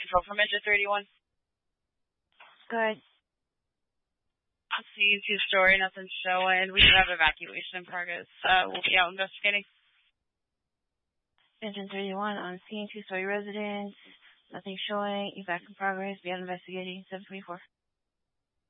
Control from Engine 31. Good. I'll see two-story, nothing showing. We do have evacuation in progress. We'll be out investigating. Engine 31 on scene, two-story residence. Nothing showing. Evac in progress. Be out investigating. 724.